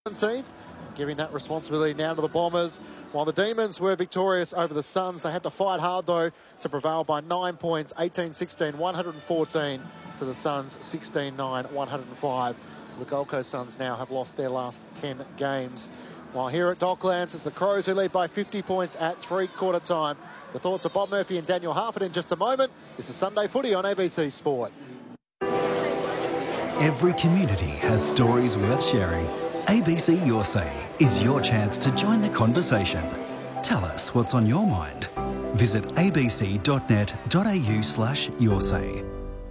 17th, giving that responsibility now to the Bombers. While the Demons were victorious over the Suns, they had to fight hard, though, to prevail by 9 points, 18-16, 114 to the Suns, 16-9, 105. So the Gold Coast Suns now have lost their last 10 games. While here at Docklands, it's the Crows who lead by 50 points at three-quarter time. The thoughts of Bob Murphy and Daniel Harford in just a moment. This is Sunday Footy on ABC Sport. Every community has stories worth sharing. ABC Your Say is your chance to join the conversation. Tell us what's on your mind. Visit abc.net.au/yoursay.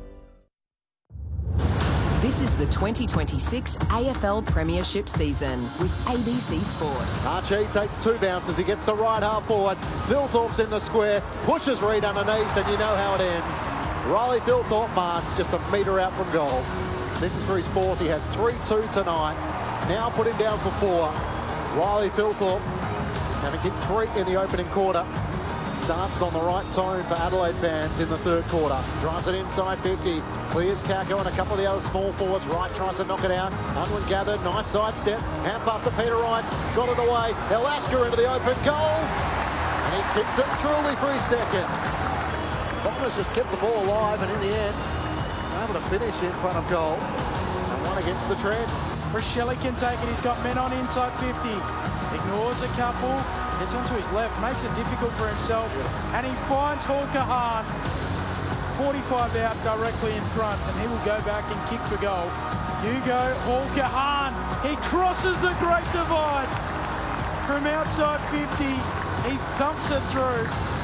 This is the 2026 AFL Premiership season with ABC Sport. Archie takes two bounces. He gets the right half forward. Thilthorpe's in the square, pushes Reid underneath, and you know how it ends. Riley Thilthorpe marks just a metre out from goal. This is for his fourth. He has 3-2 tonight. Now put him down for 4. Riley Thilthorpe, having hit 3 in the opening quarter, starts on the right tone for Adelaide fans in the third quarter. Drives it inside 50, clears Kako and a couple of the other small forwards. Wright tries to knock it out. Unwin gathered, nice sidestep. Hand pass to Peter Wright, got it away. Alaska into the open goal, and he kicks it truly for his second. Bombers just kept the ball alive, and in the end, able to finish in front of goal. And one against the trend. Rachele can take it. He's got men on inside 50. Ignores a couple. Gets onto his left. Makes it difficult for himself. And he finds Hawker Hahn. 45 out directly in front. And he will go back and kick for goal. Hugo Hawker Hahn. He crosses the Great Divide. From outside 50. He thumps it through.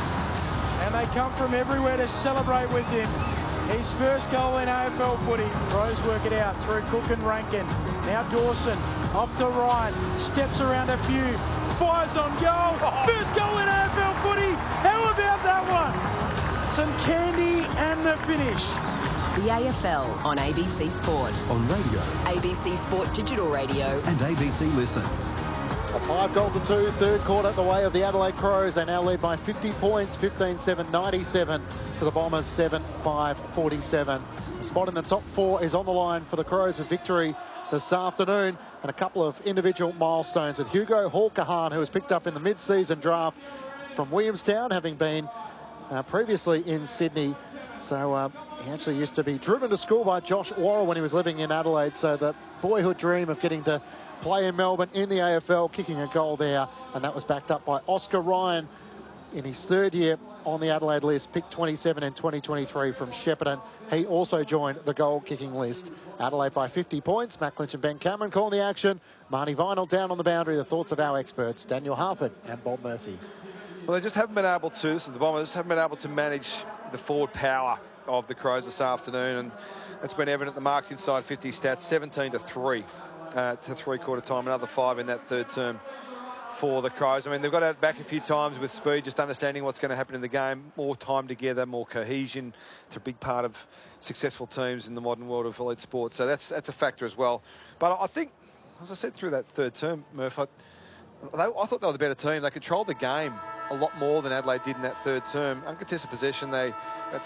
And they come from everywhere to celebrate with him. His first goal in AFL footy. Crows work it out through Cook and Rankin. Now Dawson off to Ryan. Steps around a few. Fires on goal. First goal in AFL footy. How about that one? Some candy and the finish. The AFL on ABC Sport. On radio. ABC Sport Digital Radio. And ABC Listen. A 5-2 third quarter the way of the Adelaide Crows. They now lead by 50 points, 15-7, 97 to the Bombers, 7-5, 47. The spot in the top 4 is on the line for the Crows with victory this afternoon, and a couple of individual milestones with Hugo Hawker Hahn, who was picked up in the mid-season draft from Williamstown, having been previously in Sydney. So he actually used to be driven to school by Josh Worrell when he was living in Adelaide. So the boyhood dream of getting to play in Melbourne in the AFL, kicking a goal there, and that was backed up by Oscar Ryan in his third year on the Adelaide list, picked 27 in 2023 from Shepparton. He also joined the goal-kicking list. Adelaide by 50 points. Matt Clinch and Ben Cameron calling the action. Marnie Vinyl down on the boundary. The thoughts of our experts, Daniel Harford and Bob Murphy. Well, they just haven't been able to, this is the Bombers, haven't been able to manage the forward power of the Crows this afternoon, and it's been evident. The marks inside 50 stats, 17-3 to three-quarter time, another 5 in that third term for the Crows. I mean, they've got out back a few times with speed, just understanding what's going to happen in the game, more time together, more cohesion. It's a big part of successful teams in the modern world of elite sports, so that's a factor as well. But I think, as I said through that third term, Murph, I thought they were the better team. They controlled the game a lot more than Adelaide did in that third term. Uncontested possession, they got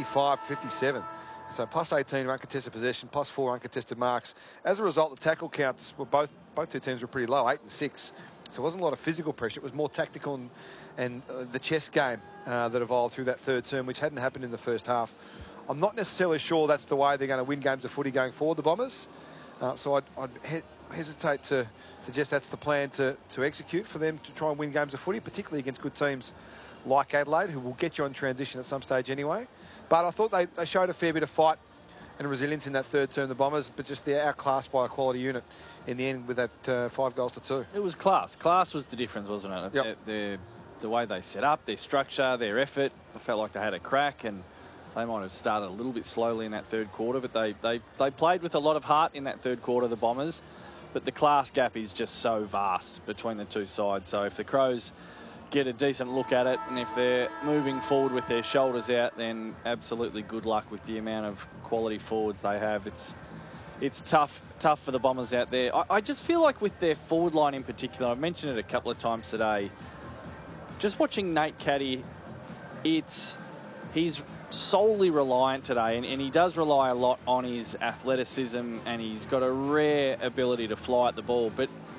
75-57. So plus 18 uncontested possession, plus 4 uncontested marks. As a result, the tackle counts were both two teams were pretty low, 8 and 6. So it wasn't a lot of physical pressure. It was more tactical and the chess game that evolved through that third term, which hadn't happened in the first half. I'm not necessarily sure that's the way they're going to win games of footy going forward, the Bombers. So I'd hesitate to suggest that's the plan to execute for them to try and win games of footy, particularly against good teams like Adelaide, who will get you on transition at some stage anyway. But I thought they showed a fair bit of fight and resilience in that third term, the Bombers, but just they're outclassed by a quality unit in the end with that 5-2. It was class. Class was the difference, wasn't it? Yep. The way they set up, their structure, their effort. I felt like they had a crack, and they might have started a little bit slowly in that third quarter, but they played with a lot of heart in that third quarter, the Bombers. But the class gap is just so vast between the two sides. So if the Crows get a decent look at it, and if they're moving forward with their shoulders out, then absolutely good luck with the amount of quality forwards they have. It's tough for the Bombers out there. I just feel like with their forward line in particular, I've mentioned it a couple of times today, just watching Nate Caddy, he's solely reliant today, and he does rely a lot on his athleticism, and he's got a rare ability to fly at the ball. But